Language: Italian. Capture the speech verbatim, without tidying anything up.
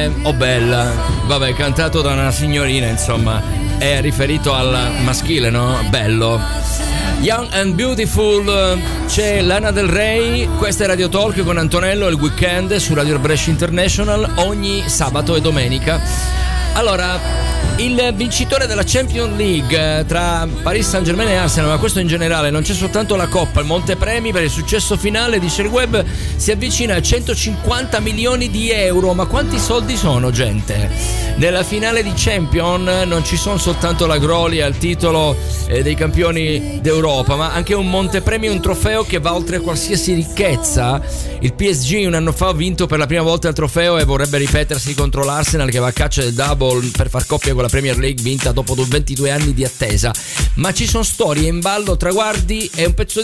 belle o bella, vabbè, cantato da una signorina, insomma, è riferito al maschile, no? Bello. Young and Beautiful, c'è Lana Del Rey, questa è Radio Talk con Antonello, il weekend su Radio Brescia International ogni sabato e domenica. Allora, il vincitore della Champions League tra Paris Saint-Germain e Arsenal, ma questo in generale, non c'è soltanto la Coppa, il montepremi per il successo finale, dice il web, si avvicina a centocinquanta milioni di euro. Ma quanti soldi sono, gente? Nella finale di Champions non ci sono soltanto la Grolia, il titolo eh, dei campioni d'Europa, ma anche un montepremi, un trofeo che va oltre qualsiasi ricchezza. Il P S G un anno fa ha vinto per la prima volta il trofeo e vorrebbe ripetersi contro l'Arsenal, che va a caccia del double per far coppia con la Premier League vinta dopo ventidue anni di attesa. Ma ci sono storie in ballo, traguardi e un pezzo